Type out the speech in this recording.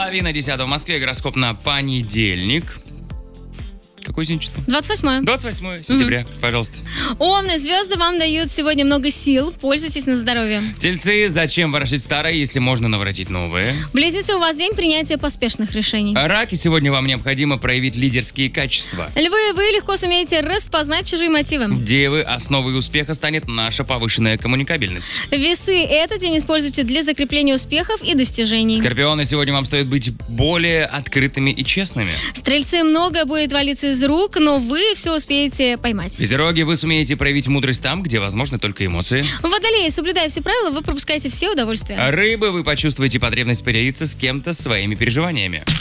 9:30 в Москве. Гороскоп на понедельник. Какое сегодня число? 28. 28 сентября. Пожалуйста. Овны, звезды вам дают сегодня много сил. Пользуйтесь на здоровье. Тельцы, зачем ворошить старое, если можно наворотить новое? Близнецы, у вас день принятия поспешных решений. Раки, сегодня вам необходимо проявить лидерские качества. Львы, вы легко сумеете распознать чужие мотивы. Девы, основой успеха станет наша повышенная коммуникабельность. Весы, этот день используйте для закрепления успехов и достижений. Скорпионы, сегодня вам стоит быть более открытыми и честными. Стрельцы, многое будет валиться из рук, но вы все успеете поймать. Козероги, вы сумеете проявить мудрость там, где возможны только эмоции. Водолеи, соблюдая все правила, вы пропускаете все удовольствия. Рыбы, вы почувствуете потребность поделиться с кем-то своими переживаниями.